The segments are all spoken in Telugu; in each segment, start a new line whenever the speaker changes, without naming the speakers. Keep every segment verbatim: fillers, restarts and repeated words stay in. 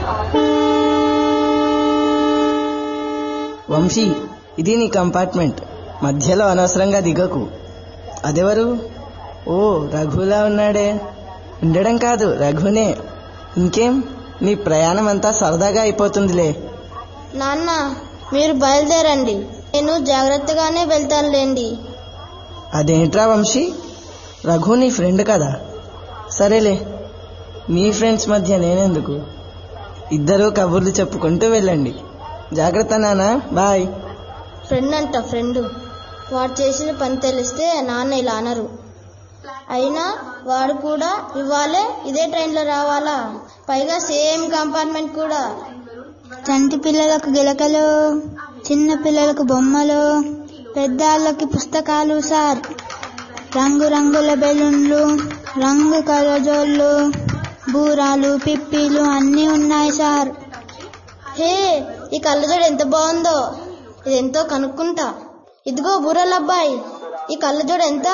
వంశీ, ఇది నీ కంపార్ట్మెంట్. మధ్యలో అనవసరంగా దిగకు. అదెవరు? ఓ, రఘులా ఉన్నాడే. ఉండడం కాదు, రఘునే. ఇంకేం, నీ ప్రయాణం అంతా సరదాగా అయిపోతుందిలే.
నాన్న, మీరు బయలుదేరండి, నేను జాగ్రత్తగానే వెళ్తానులేండి.
అదేంట్రా వంశీ, రఘు నీ ఫ్రెండ్ కదా. సరేలే, మీ ఫ్రెండ్స్ మధ్య నేనెందుకు. ఇద్దరూ కబుర్లు చెప్పుకుంటూ వెళ్ళండి. జాగ్రత్త నాన్న, బాయ్.
ఫ్రెండ్ అంట ఫ్రెండ్. వాడు చేసిన పని తెలిస్తే నాన్న ఇలా అనరు. అయినా వాడు కూడా ఇవాళే ఇదే ట్రైన్లో రావాలా? పైగా సేమ్ కంపార్ట్మెంట్ కూడా.
చంటి పిల్లలకు గిలకలు, చిన్న పిల్లలకు బొమ్మలు, పెద్దాళ్ళకి పుస్తకాలు సార్. రంగురంగుల బెలూన్లు, రంగు కలజోళ్ళు, బూరాలు, పిప్పీలు అన్నీ ఉన్నాయి సార్.
హే, ఈ కళ్ళజోడు ఎంత బాగుందో. ఇది ఎంతో కనుక్కుంటా. ఇదిగో బూరలబ్బాయి, ఈ కళ్ళజోడు ఎంత?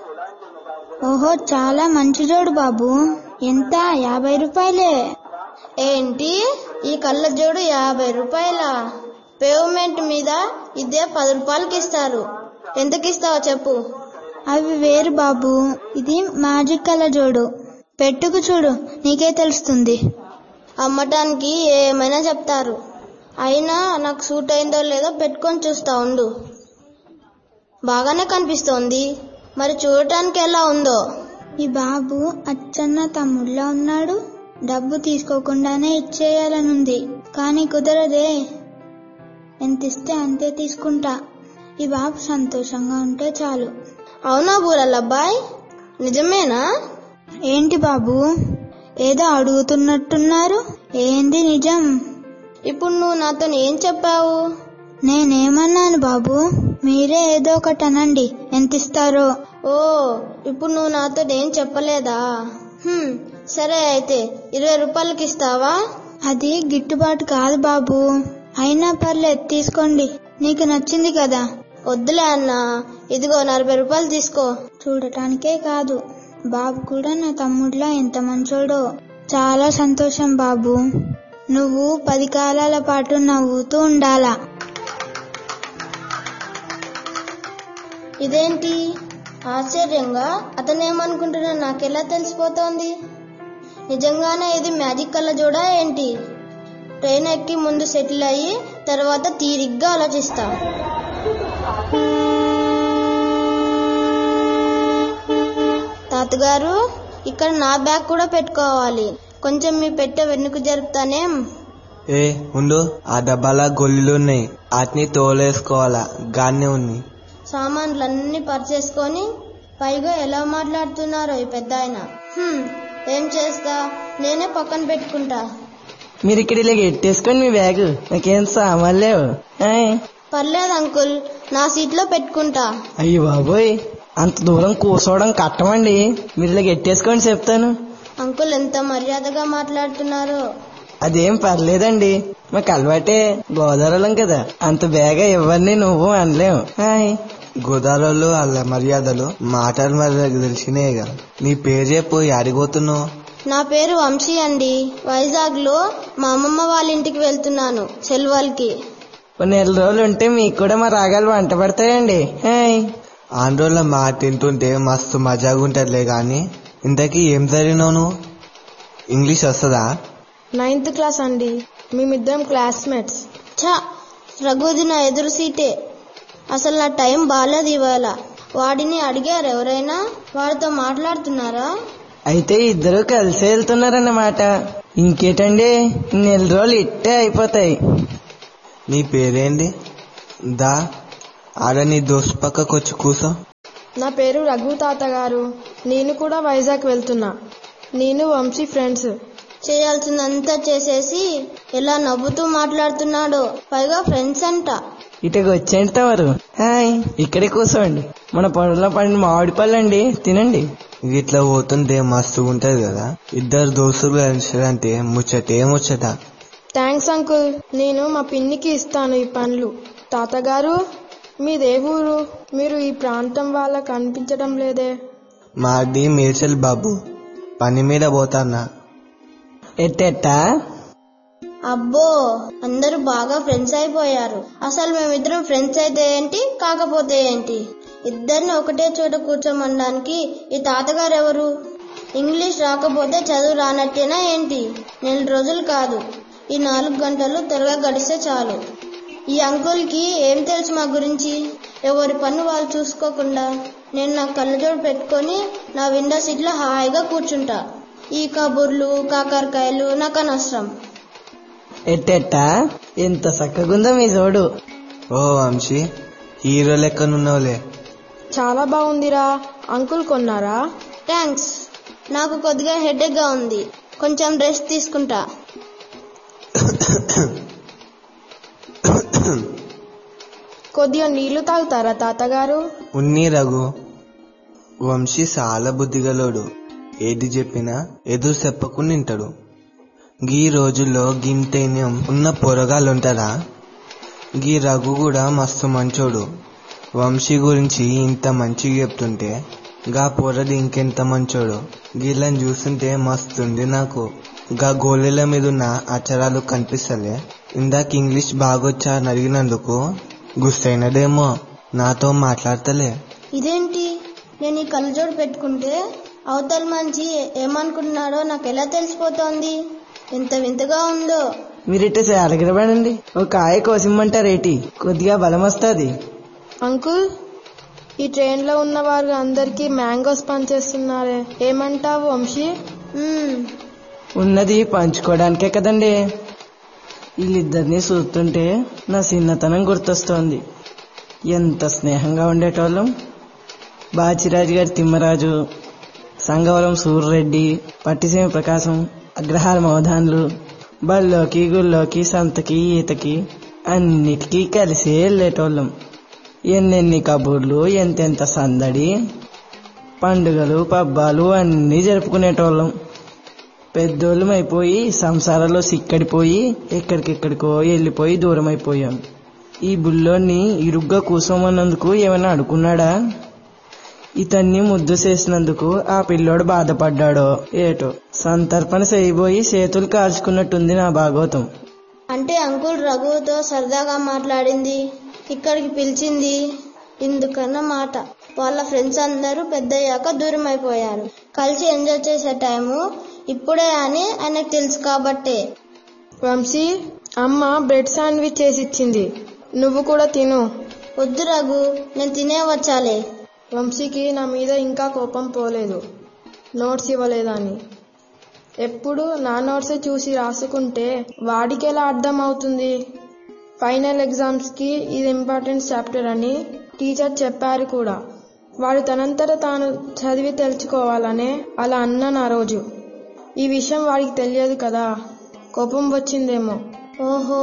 ఓహో, చాలా మంచి జోడు బాబు. ఎంత? యాభై రూపాయలే.
ఏంటి, ఈ కళ్ళజోడు యాభై రూపాయలా? పేమెంట్ మీద ఇదే పది రూపాయలకి ఇస్తారు. ఎంతకి ఇస్తావో చెప్పు.
అవి వేరు బాబు, ఇది మ్యాజిక్ కళ్ళజోడు. పెట్టుకు చూడు, నీకే తెలుస్తుంది.
అమ్మటానికి ఏమైనా చెప్తారు. అయినా నాకు సూట్ అయిందో లేదో పెట్టుకొని చూస్తా ఉండు. బాగానే కనిపిస్తోంది, మరి చూడటానికి ఎలా ఉందో.
ఈ బాబు అచ్చన్న తమ్ముళ్ళ ఉన్నాడు. డబ్బు తీసుకోకుండానే ఇచ్చేయాలనుంది, కానీ కుదరదే. ఎంత ఇస్తే అంతే తీసుకుంటా. ఈ బాబు సంతోషంగా ఉంటే చాలు.
అవునా బూరలబ్బాయ్, నిజమేనా?
ఏంటి బాబు, ఏదో అడుగుతున్నట్టున్నారు. ఏంది నిజం?
ఇప్పుడు నువ్వు నాతో ఏం చెప్పావు?
నేనేమన్నాను బాబు? మీరే ఏదో ఒకటి అనండి, ఎంత ఇస్తారో.
ఓ, ఇప్పుడు నువ్వు నాతో ఏం చెప్పలేదా? హ్మ్, సరే అయితే ఇరవై రూపాయలకి ఇస్తావా?
అది గిట్టుబాటు కాదు బాబు. అయినా పర్లేదు, తీసుకోండి. నీకు నచ్చింది కదా.
వద్దులే అన్నా, ఇదిగో నలభై రూపాయలు తీసుకో.
చూడటానికే కాదు, బాబు కూడా నా తమ్ముడిలా ఎంత మంచోడో. చాలా సంతోషం బాబు. నువ్వు పది కాలాల పాటు నవ్వుతూ ఉండాలా.
ఇదేంటి ఆశ్చర్యంగా, అతనేమనుకుంటున్నా నాకెలా తెలిసిపోతోంది? నిజంగానే ఇది మ్యాజిక్ కళ్ళజోడా ఏంటి? ట్రైన్ ఎక్కి ముందు సెటిల్ అయ్యి తర్వాత తీరిగ్గా ఆలోచిస్తా. తాతగారు, ఇక్కడ నా బ్యాగ్ కూడా పెట్టుకోవాలి. కొంచెం మీ పెట్టె వెనుక జరుపుతానేం?
ఏ ఉండు, ఆ డబ్బాలా గొల్లున్నాయి, వాటిని తోలేసుకోవాలా. గానే ఉంది.
సామాన్లన్నీ పరిచేసుకొని పైగా ఎలా మాట్లాడుతున్నారో ఈ పెద్ద ఆయన. ఏం చేస్తా, నేనే పక్కన పెట్టుకుంటా.
మీరు ఇక్కడ ఇలా ఎట్టేసుకొని మీ బ్యాగ్, నాకేం సామాన్ లేవు.
పర్లేదు అంకుల్, నా సీట్ లో పెట్టుకుంటా.
అయ్యి బాబోయ్, అంత దూరం కూర్చోవడం కట్టమండి. మీరు ఇలా ఎట్టేసుకోండి చెప్తాను.
అంకుల్ ఎంత మర్యాదగా మాట్లాడుతున్నారో.
అదేం పర్లేదండి, మాకు అలవాటే. గోదావరిలం కదా, అంత బేగా ఇవ్వండి నువ్వు అనలేము.
గోదావరిలో వాళ్ళ మర్యాదలు మాటలు మర్యాద తెలిసినాయిగా. నీ పేరు చెప్పు, అడిగిపోతున్నావు.
నా పేరు వంశీ అండి. వైజాగ్ లో మా అమ్మమ్మ వాళ్ళ ఇంటికి వెళ్తున్నాను సెలవులకి.
నెల రోజులు ఉంటే మీకు కూడా మా రాగాలు వంట పడతాయండి.
ఆంధ్రోళ్ళ మాట తింటుంటే మస్తు మజాగా ఉంటదిలే. గాని ఇంతకీ ఏం చదివినావు నువ్వు? ఇంగ్లీష్ వస్తుందా?
నైన్త్ క్లాస్ అండి. మేమిద్దరం క్లాస్మేట్స్. ఛా, రఘుది నా ఎదురు సీటే. అసలు నా టైం బాగాలేదు ఇవాళ. వాడిని అడిగారు ఎవరైనా? వాడితో మాట్లాడుతున్నారా?
అయితే ఇద్దరు కలిసి వెళ్తున్నారన్నమాట. ఇంకేటండి, నెల రోజులు ఇట్టే అయిపోతాయి.
నీ పేరేంటి? దా ఆడ నీ దోస్తు పక్కకు వచ్చి కూసో.
నా పేరు రఘు తాతగారు. నేను కూడా వైజాగ్ వెళ్తున్నా. నేను వంశీ ఫ్రెండ్స్.
చేయాల్సిందంతా చేసేసి ఎలా నవ్వుతూ మాట్లాడుతున్నాడో. పైగా ఫ్రెండ్స్ అంట.
ఇటుకు వచ్చేంటి తమరు. హాయ్, ఇక్కడే కూర్చోండి. మన పొలంలో పండిన మామిడి పళ్ళండి, తినండి.
ఇట్లా పోతుంటే మస్తు ఉంటది కదా. ఇద్దరు దోస్తులు కలిసారంటే ముచ్చటే ముచ్చట.
థ్యాంక్స్ అంకుల్, నేను మా పిన్నికి ఇస్తాను ఈ పండ్లు. తాతగారు, మీదే ఊరు? మీరు ఈ ప్రాంతం వాళ్ళ కనిపించడం లేదే.
మాది మేడ్చల్ బాబు, పని మీద పోతాన్నా.
ఎట్టెట్టా?
అబ్బో, అందరూ బాగా ఫ్రెండ్స్ అయిపోయారు. అసలు మేమిద్దరం ఫ్రెండ్స్ అయితే ఏంటి, కాకపోతే ఏంటి? ఇద్దరిని ఒకటే చోట కూర్చోమనడానికి ఈ తాతగారు ఎవరు? ఇంగ్లీష్ రాకపోతే చదువు రానట్టేనా ఏంటి? నెల రోజులు కాదు, ఈ నాలుగు గంటలు త్వరగా గడిస్తే చాలు. ఈ అంకుల్ కి ఏం తెలుసు మా గురించి? ఎవరి పన్ను వాళ్ళు చూసుకోకుండా నేను నా కళ్ళజోడు పెట్టుకొని నా విండో సీట్ లో హాయిగా కూర్చుంటా. ఈ కబుర్లు కాకరకాయలు నాకు అనవసరం.
ఎట్టెట్టా ఎంత చక్కగుందో మీ జోడు.
ఓ వంశీ, హీరో లెక్కనున్నావులే.
చాలా బాగుందిరా. అంకుల్ కొన్నారా?
థ్యాంక్స్. నాకు కొద్దిగా హెడేక్ గా ఉంది, కొంచెం రెస్ట్ తీసుకుంటా.
కొద్దిగా నీళ్లు తాగుతారా తాతగారు?
ఉన్ని రఘు. వంశీ చాలా బుద్ధిగలోడు, ఏది చెప్పినా ఎదురు చెప్పకుండా వింటాడు. గీ రోజుల్లో గింతేన్యం ఉన్న పొరగాళ్ళుంటారా? గీ రఘు కూడా మస్తు మంచోడు. వంశీ గురించి ఇంత మంచిగా చెప్తుంటే గా పొరది ఇంకెంత మంచోడు. గీళ్ళని చూస్తుంటే మస్తుంది నాకు. గా గోళీల మీద ఉన్న అక్షరాలు కనిపిస్తలే. ఇందాక ఇంగ్లీష్ బాగొచ్చా అని అడిగినందుకు గుస్తైనదేమో, నాతో మాట్లాడతలే.
ఇదేంటి, నేను ఈ కళ్ళజోడు పెట్టుకుంటే అవతల మంచి ఏమనుకుంటున్నాడో నాకు ఎలా తెలిసిపోతోంది? ఎంత వింతగా ఉందో.
మీరిట్టే అలగిరబడండి, ఒక కాయ కోసిమ్మంటారేటి? కొద్దిగా బలం వస్తుంది.
అంకుల్, ఈ ట్రైన్ లో ఉన్న వారు అందరికి మ్యాంగోస్ పనిచేస్తున్నారే, ఏమంటావు వంశీ?
ఉన్నది పంచుకోవడానికే కదండి. వీళ్ళిద్దరినీ చూస్తుంటే నా చిన్నతనం గుర్తొస్తోంది. ఎంత స్నేహంగా ఉండేటోళ్ళం. బాచిరాజు గారి తిమ్మరాజు, సంగవరం సూర్రెడ్డి, పట్టిసీమ ప్రకాశం, అగ్రహార మవధాన్లు, బళ్ళోకి గుళ్ళోకి సంతకి ఈతకి అన్నిటికీ కలిసే వెళ్ళేటోళ్ళం. ఎన్నెన్ని కబుర్లు, ఎంతెంత సందడి, పండుగలు పబ్బాలు అన్నీ జరుపుకునేటోళ్ళం. పెద్దోళ్ళం అయిపోయి సంసారంలో సిక్కడిపోయి ఎక్కడికెక్కడికో వెళ్ళిపోయి దూరం అయిపోయాం. ఈ బుల్లోని ఇరుగ్గా కూసోమన్నందుకు ఏమైనా అడుకున్నాడా? ఇతన్ని ముద్దు చేసినందుకు ఆ పిల్లోడు బాధపడ్డాడో ఏటో. సంతర్పణ చేయబోయి చేతులు కాల్చుకున్నట్టుంది నా భాగవతం.
అంటే అంకుల్ రఘుతో సరదాగా మాట్లాడింది, ఇక్కడికి పిలిచింది ఇందుకన్న మాట. వాళ్ళ ఫ్రెండ్స్ అందరూ పెద్దయ్యాక దూరం అయిపోయారు. కలిసి ఎంజాయ్ చేసే టైము ఇప్పుడే అని ఆయనకు తెలుసు కాబట్టే.
వంశీ, అమ్మ బ్రెడ్ శాండ్విచ్ చేసి ఇచ్చింది, నువ్వు కూడా తిను.
వద్దు రఘు, నేను తినే వచ్చాలే.
వంశీకి నా మీద ఇంకా కోపం పోలేదు, నోట్స్ ఇవ్వలేదని. ఎప్పుడు నా నోట్సే చూసి రాసుకుంటే వాడికి ఎలా అర్థం అవుతుంది? ఫైనల్ ఎగ్జామ్స్ కి ఇది ఇంపార్టెంట్ చాప్టర్ అని టీచర్ చెప్పారు కూడా. వాడు తనంతట తాను చదివి తెలుసుకోవాలనే అలా అన్నాను ఆ రోజు. ఈ విషయం వాడికి తెలియదు కదా, కోపం వచ్చిందేమో.
ఓహో,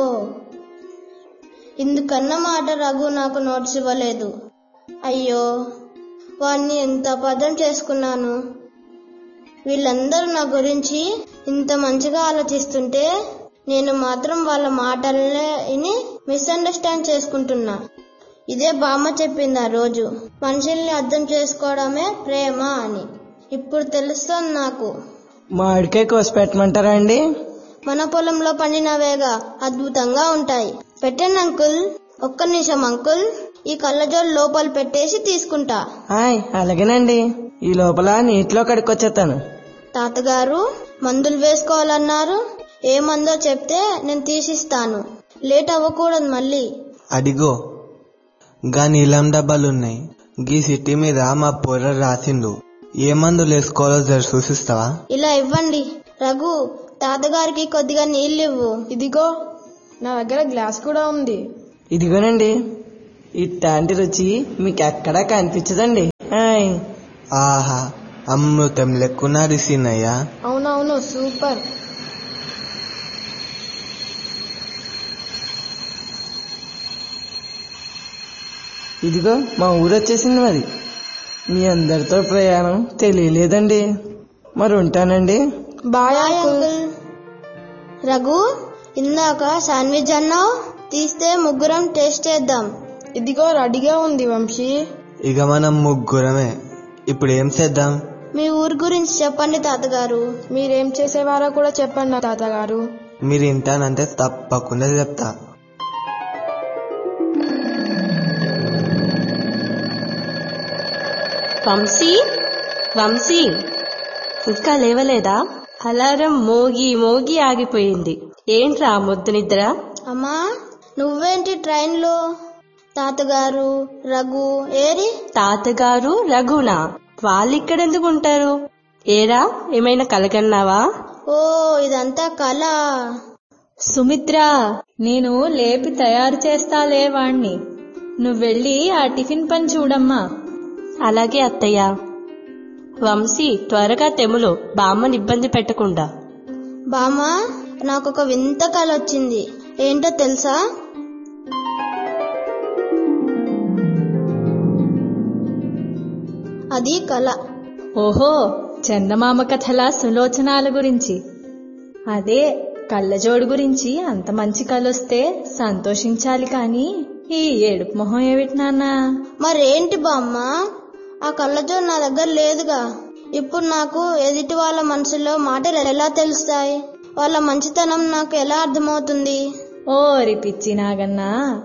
ఇందుకన్న మాట రఘు నాకు నోట్స్ ఇవ్వలేదు. అయ్యో, వాడిని ఎంత అబద్ధం చేసుకున్నాను. వీళ్ళందరూ నా గురించి ఇంత మంచిగా ఆలోచిస్తుంటే నేను మాత్రం వాళ్ళ మాటల్ని మిస్అండర్స్టాండ్ చేసుకుంటున్నా. ఇదే బామ్మ చెప్పింది ఆ రోజు, మనుషుల్ని అర్థం చేసుకోవడమే ప్రేమ అని. ఇప్పుడు తెలుస్తోంది నాకు.
మామిడికాయ కోసి పెట్టమంటారా అండి?
మన పొలంలో పండినవేగా అద్భుతంగా ఉంటాయి. పెట్టండి అంకుల్. ఒక్క నిమిషం అంకుల్, ఈ కళ్ళజోడు లోపల పెట్టేసి తీసుకుంటా.
హాయ్, అలాగేనండి. ఈ లోపల నీటిలో కడుక్కొచ్చేస్తాను.
తాతగారు మందులు వేసుకోవాలన్నారు, ఏ మందో చెప్తే నేను తీసిస్తాను. లేట్ అవ్వకూడదు మళ్ళీ.
అడిగో గా నీలం డబ్బాలున్నాయి. గీ సిటీ మీద మా పొర రాసిండు, ఏ మందులు వేసుకోవాలో జర చూసిస్తావా?
ఇలా ఇవ్వండి. రఘు, తాతగారికి కొద్దిగా నీళ్ళు ఇవ్వు.
ఇదిగో, నా దగ్గర గ్లాస్ కూడా ఉంది.
ఇదిగోనండి. ఇట్లాంటి రుచి మీకు ఎక్కడా కనిపించదండి. హాయ్.
ఆహా, అమృతం లెక్కున్నది సీనయ్యా.
అవునవును, సూపర్.
ఇదిగో మా ఊరు వచ్చేసింది. మరి మీ అందరితో ప్రయాణం తెలియలేదండి. మరి ఉంటానండి.
Bye
bye
uncle.
Uncle. Raghu, ఇందాక శాండ్విచ్ అన్నావు, తీస్తే ముగ్గురం టేస్ట్ చేద్దాం.
ఇదిగో రెడీగా ఉంది వంశీ.
ఇక మనం ముగ్గురమే. ఇప్పుడు ఏం చేద్దాం?
మీ ఊరు గురించి చెప్పండి తాతగారు.
మీరేం చేసేవారో కూడా చెప్పండి తాతగారు.
మీరు ఇంటానంటే తప్పకుండా చెప్తా.
వంశీ వంశీ ఇంకా లేవలేదా? అలారం మోగి మోగి ఆగిపోయింది. ఏంట్రా మొద్దు నిద్ర?
అమ్మా నువ్వేంటి ట్రైన్లో? తాతగారు రఘు ఏరి?
తాతగారు రఘునా? వాళ్ళిక్కడెందుకు ఉంటారు? ఏరా ఏమైనా కలగన్నావా?
ఓ ఇదంతా కళ.
సుమిత్ర, నేను లేపి తయారు చేస్తాలే వాణ్ణి. నువ్వెళ్ళి ఆ టిఫిన్ పని చూడమ్మా.
అలాగే అత్తయ్య. వంశీ త్వరగా తెములు, బామ్మని ఇబ్బంది పెట్టకుండా.
బామ్మ నాకొక వింత కళ వచ్చింది. ఏంటో తెలుసా? అది కళ.
ఓహో, చందమామ కథల సులోచనాల గురించి. అదే కళ్ళజోడు గురించి. అంత మంచి కళొస్తే సంతోషించాలి కాని ఈ ఏడుపు మొహం ఏమిటి నాన్న?
మరేంటి బామ్మ, ఆ కళ్ళజోడు నా దగ్గర లేదుగా. ఇప్పుడు నాకు ఎదుటి వాళ్ళ మనసులో మాటలు ఎలా తెలుస్తాయి? వాళ్ళ మంచితనం నాకు ఎలా అర్థమవుతుంది?
ఓరి పిచ్చి నాగన్నా,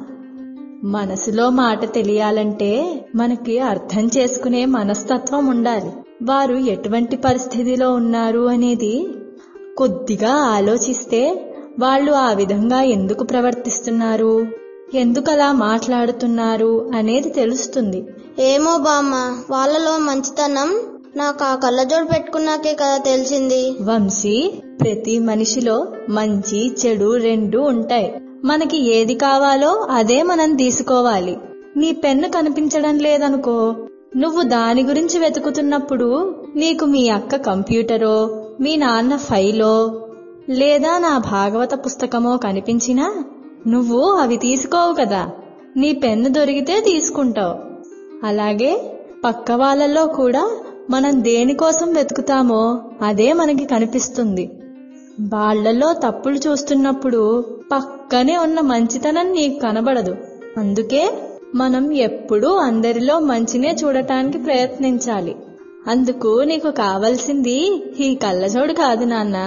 మనసులో మాట తెలియాలంటే మనకి అర్థం చేసుకునే మనస్తత్వం ఉండాలి. వారు ఎటువంటి పరిస్థితిలో ఉన్నారు అనేది కొద్దిగా ఆలోచిస్తే వాళ్ళు ఆ విధంగా ఎందుకు ప్రవర్తిస్తున్నారు, ఎందుకలా మాట్లాడుతున్నారు అనేది తెలుస్తుంది.
ఏమో బామ్మ, వాళ్ళలో మంచితనం నాకు ఆ కళ్ళజోడు పెట్టుకున్నాకే కదా తెలిసింది.
వంశీ, ప్రతి మనిషిలో మంచి చెడు రెండు ఉంటాయి. మనకి ఏది కావాలో అదే మనం తీసుకోవాలి. నీ పెన్ను కనిపించడం లేదనుకో, నువ్వు దాని గురించి వెతుకుతున్నప్పుడు నీకు మీ అక్క కంప్యూటరో, మీ నాన్న ఫైలో, లేదా నా భాగవత పుస్తకమో కనిపించినా నువ్వు అవి తీసుకోవు కదా. నీ పెన్ను దొరికితే తీసుకుంటావు. అలాగే పక్క వాళ్ళలో కూడా మనం దేనికోసం వెతుకుతామో అదే మనకి కనిపిస్తుంది. వాళ్లలో తప్పులు చూస్తున్నప్పుడు పక్కనే ఉన్న మంచితనం నీకు కనబడదు. అందుకే మనం ఎప్పుడూ అందరిలో మంచినే చూడటానికి ప్రయత్నించాలి. అందుకు నీకు కావలసింది ఈ కళ్ళజోడు కాదు నాన్న,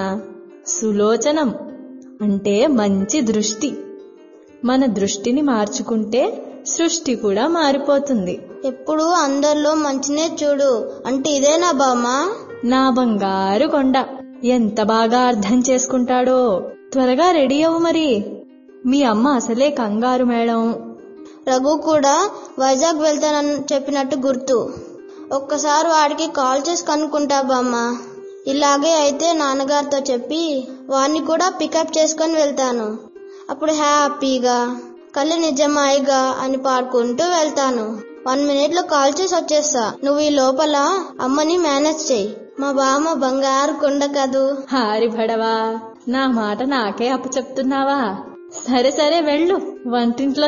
సులోచనం అంటే మంచి దృష్టి. మన దృష్టిని మార్చుకుంటే సృష్టి కూడా మారిపోతుంది.
ఎప్పుడు అందరిలో మంచినే చూడు అంటే ఇదేనా బామ్మ?
నా బంగారు కొండ, ఎంత బాగా అర్థం చేసుకుంటాడో. త్వరగా రెడీ అవ్వు మరి. మీ అమ్మ అసలే కంగారు మేడం.
రఘు కూడా వైజాగ్ వెళ్తానని చెప్పినట్టు గుర్తు. ఒక్కసారి వాడికి కాల్ చేసి కనుక్కుంటా బామ్మ. ఇలాగే అయితే నాన్నగారితో చెప్పి వాడిని కూడా పికప్ చేసుకొని వెళ్తాను. అప్పుడు హ్యాపీగా కళ్ళు నిజమాయిగా అని పాడుకుంటూ వెళ్తాను. వన్ మినిట్ లో కాల్ చేసి వచ్చేస్తా. నువ్వు ఈ లోపల అమ్మని మేనేజ్ చెయ్యి. మా బామ్మ బంగారు కొండ కదూ.
హారి భడవా, నా మాట నాకే అప్పు చెప్తున్నావా? సరే సరే వెళ్ళు, వంటింట్లో